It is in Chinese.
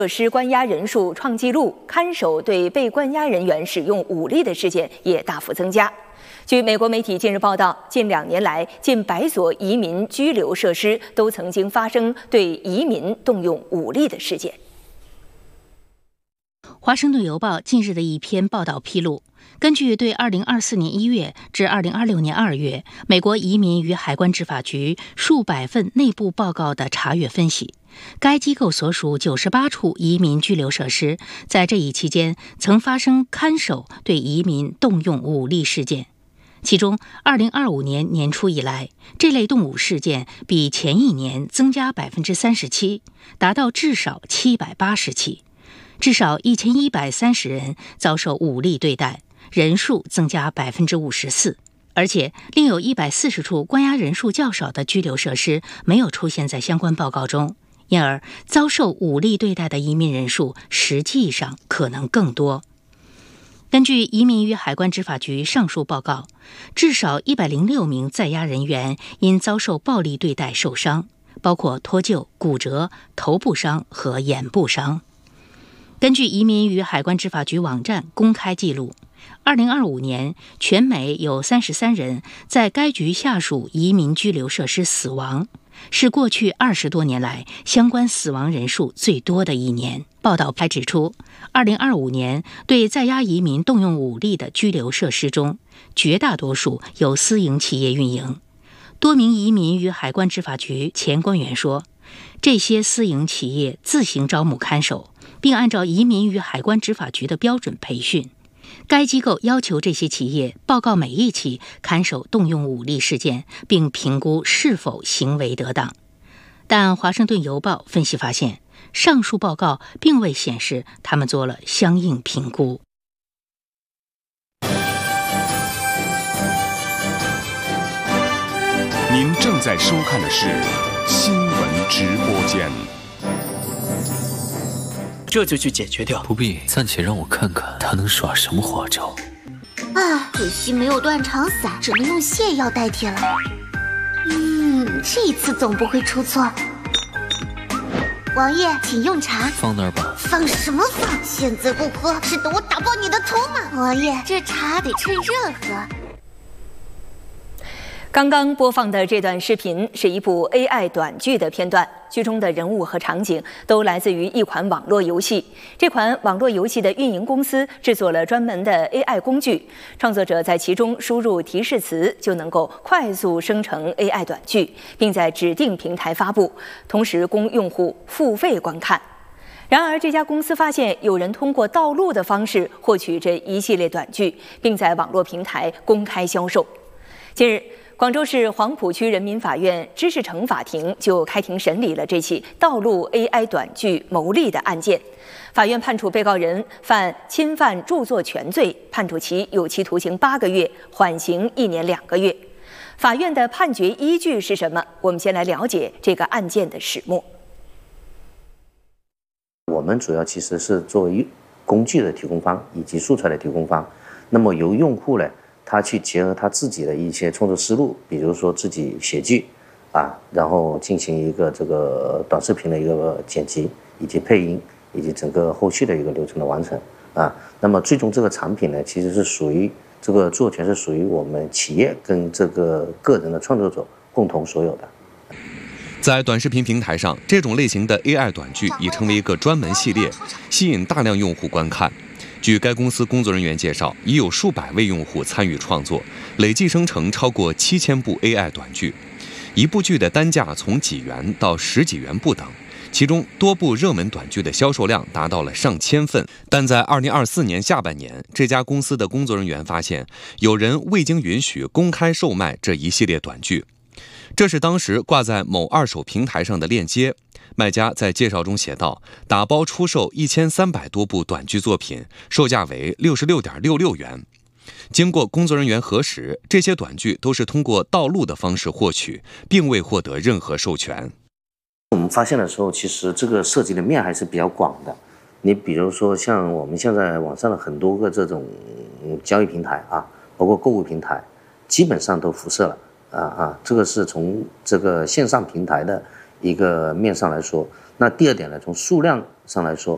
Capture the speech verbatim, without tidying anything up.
设施关押人数创纪录，看守对被关押人员使用武力的事件也大幅增加。据美国媒体近日报道，近两年来，近百所移民拘留设施都曾经发生对移民动用武力的事件。 华盛顿邮报近日的一篇报道披露，根据对二零二四年一月至二零二六年二月美国移民与海关执法局数百份内部报告的查阅分析，该机构所属九十八处移民拘留设施在这一期间曾发生看守对移民动用武力事件。其中二零二五年年初以来，这类动武事件比前一年增加 百分之三十七， 达到至少七百八十起，至少一千一百三十人遭受武力对待，人数增加 百分之五十四。 而且另有一百四十处关押人数较少的拘留设施没有出现在相关报告中，因而遭受武力对待的移民人数实际上可能更多。根据移民与海关执法局上述报告，至少一百零六名在押人员因遭受暴力对待受伤，包括脱臼、骨折、头部伤和眼部伤。根据移民与海关执法局网站公开记录，二零二五年全美有三十三人在该局下属移民拘留设施死亡，是过去二十多年来相关死亡人数最多的一年。报道还指出，二零二五年对在押移民动用武力的拘留设施中，绝大多数由私营企业运营。多名移民与海关执法局前官员说，这些私营企业自行招募看守，并按照移民与海关执法局的标准培训。该机构要求这些企业报告每一起看守动用武力事件，并评估是否行为得当。但《华盛顿邮报》分析发现，上述报告并未显示他们做了相应评估。 您正在收看的是新闻直播间。 这就去解决掉。 不必，暂且让我看看他能耍什么花招。 唉，可惜没有断肠散，只能用泻药代替了。嗯，这次总不会出错。王爷，请用茶。 放那儿吧。 放什么放？现在不喝，是等我打爆你的头吗？王爷，这茶得趁热喝。 刚刚播放的这段视频是一部 A I 短剧的片段，剧中的人物和场景都来自于一款网络游戏。这款网络游戏的运营公司制作了专门的 A I 工具，创作者在其中输入提示词，就能够快速生成 A I 短剧，并在指定平台发布，同时供用户付费观看。然而，这家公司发现有人通过盗录的方式获取这一系列短剧，并在网络平台公开销售。近日，广州市黄埔区人民法院知识城法庭就开庭审理了这起盗录 A I 短剧牟利的案件。法院判处被告人犯侵犯著作权罪，判处其有期徒刑八个月，缓刑一年两个月。法院的判决依据是什么？我们先来了解这个案件的始末。 我们主要其实是作为工具的提供方以及素材的提供方，那么由用户呢，他去结合他自己的一些创作思路，比如说自己写剧啊，然后进行一个这个短视频的一个剪辑以及配音以及整个后续的一个流程的完成啊。那么最终这个产品呢，其实是属于这个著作权是属于我们企业跟这个个人的创作者共同所有的。 在短视频平台上，这种类型的 A I 短剧已成为一个专门系列，吸引大量用户观看。据该公司工作人员介绍，已有数百位用户参与创作，累计生成超过七千部 A I 短剧。一部剧的单价从几元到十几元不等，其中多部热门短剧的销售量达到了上千份。但在二零二四年下半年，这家公司的工作人员发现，有人未经允许公开售卖这一系列短剧。这是当时挂在某二手平台上的链接。卖家在介绍中写道，打包出售一千三百多部短剧作品，售价为六十六点六六元。经过工作人员核实，这些短剧都是通过盗录的方式获取，并未获得任何授权。 我们发现的时候，其实这个涉及的面还是比较广的。你比如说像我们现在网上的很多个这种交易平台啊，包括购物平台，基本上都辐射了啊啊，这个是从这个线上平台的一个面上来说。那第二点呢，从数量上来说，